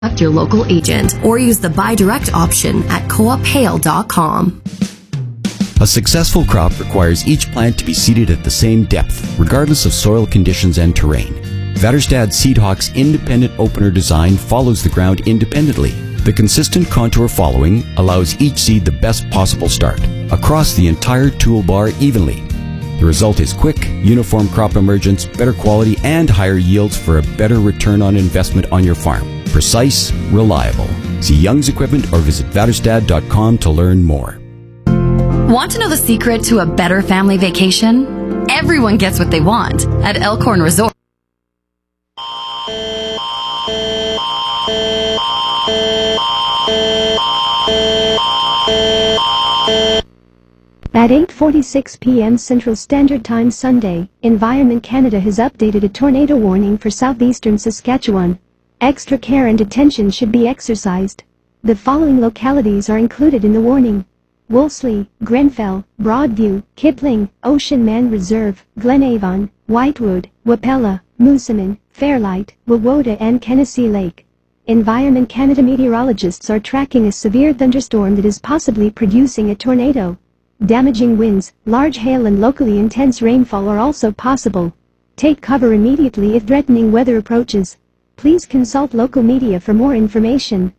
Contact your local agent or use the buy direct option at coophail.com. A successful crop requires each plant to be seeded at the same depth, regardless of soil conditions and terrain. Väderstad Seedhawk's independent opener design follows the ground independently. The consistent contour following allows each seed the best possible start, across the entire toolbar evenly. The result is quick, uniform crop emergence, better quality, and higher yields for a better return on investment on your farm. Precise, reliable. See Young's Equipment or visit Väderstad.com to learn more. Want to know the secret to a better family vacation? Everyone gets what they want at Elkhorn Resort. At 8:46 p.m. Central Standard Time Sunday, Environment Canada has updated a tornado warning for southeastern Saskatchewan. Extra care and attention should be exercised. The following localities are included in the warning: Wolseley, Grenfell, Broadview, Kipling, Ocean Man Reserve, Glenavon, Whitewood, Wapella, Moosomin, Fairlight, Wawota and Genesee Lake. Environment Canada meteorologists are tracking a severe thunderstorm that is possibly producing a tornado. Damaging winds, large hail and locally intense rainfall are also possible. Take cover immediately if threatening weather approaches. Please consult local media for more information.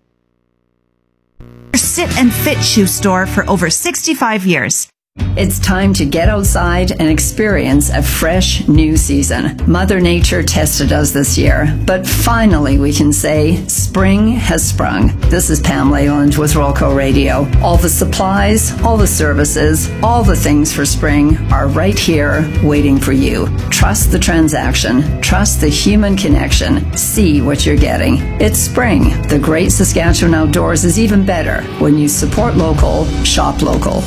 Sit and Fit shoe store for over 65 years. It's time to get outside and experience a fresh new season. Mother Nature tested us this year, but finally we can say spring has sprung. This is Pam Leyland with Rolco Radio. All the supplies, all the services, all the things for spring are right here waiting for you. Trust the transaction. Trust the human connection. See what you're getting. It's spring. The great Saskatchewan outdoors is even better when you support local, shop local.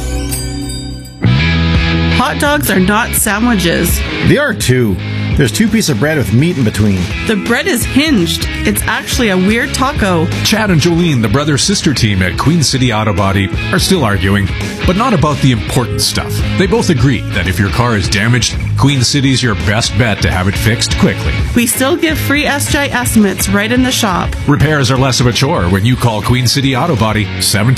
Hot dogs are not sandwiches. They are too. There's 2 pieces of bread with meat in between. The bread is hinged. It's actually a weird taco. Chad and Jolene, the brother-sister team at Queen City Auto Body, are still arguing, but not about the important stuff. They both agree that if your car is damaged, Queen City's your best bet to have it fixed quickly. We still give free SGI estimates right in the shop. Repairs are less of a chore when you call Queen City Auto Body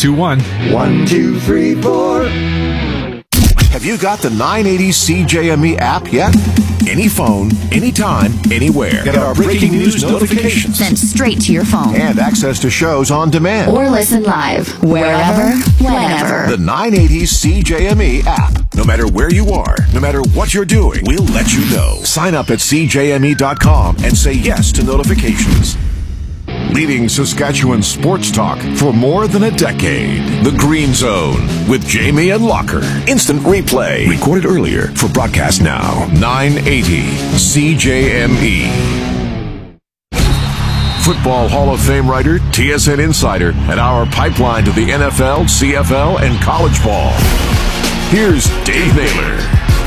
721-1234. Have you got the 980 CJME app yet? Any phone, anytime, anywhere. Get our breaking news notifications sent straight to your phone. And access to shows on demand. Or listen live, wherever, whenever. The 980 CJME app. No matter where you are, no matter what you're doing, we'll let you know. Sign up at CJME.com and say yes to notifications. Leading Saskatchewan sports talk for more than a decade. The Green Zone with Jamie and Locker. Instant replay. Recorded earlier for broadcast now. 980 CJME. Football Hall of Fame writer, TSN insider, and our pipeline to the NFL, CFL, and college ball. Here's Dave Naylor.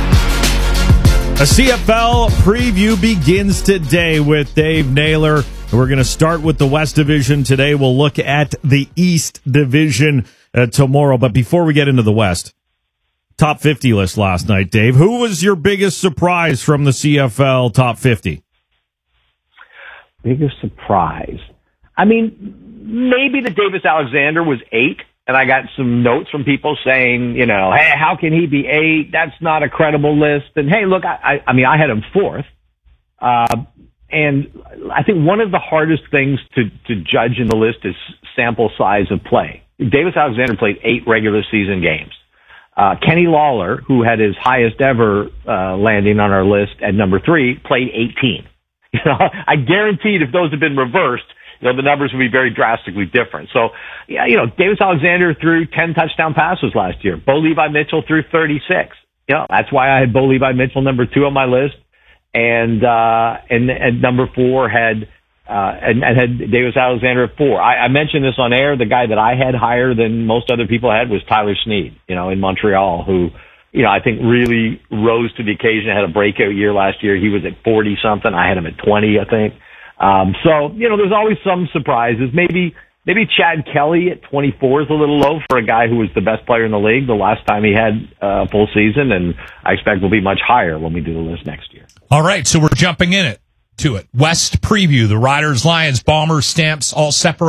A CFL preview begins today with Dave Naylor. We're going to start with the West Division today. We'll look at the East Division tomorrow. But before we get into the West, top 50 list last night, Dave. Who was your biggest surprise from the CFL top 50? Biggest surprise? I mean, maybe the Davis Alexander was 8. And I got some notes from people saying, you know, hey, how can he be 8? That's not a credible list. And hey, look, I mean, I had him 4th. And I think one of the hardest things to judge in the list is sample size of play. Davis Alexander played 8 regular season games. Kenny Lawler, who had his highest ever landing on our list at number 3, played 18. You know, I guaranteed if those had been reversed, you know, the numbers would be very drastically different. So, yeah, you know, Davis Alexander threw 10 touchdown passes last year. Bo Levi Mitchell threw 36. You know, that's why I had Bo Levi Mitchell number 2 on my list. And number 4 had Davis Alexander at 4. I mentioned this on air. The guy that I had higher than most other people had was Tyler Snead, you know, in Montreal, who, you know, I think really rose to the occasion, had a breakout year last year. He was at 40 something. I had him at 20, I think. So, you know, there's always some surprises. Maybe Chad Kelly at 24 is a little low for a guy who was the best player in the league the last time he had a full season, and I expect will be much higher when we do the list next year. All right, so we're jumping in it. to it. West preview, the Riders, Lions, Bombers, Stamps, all separate.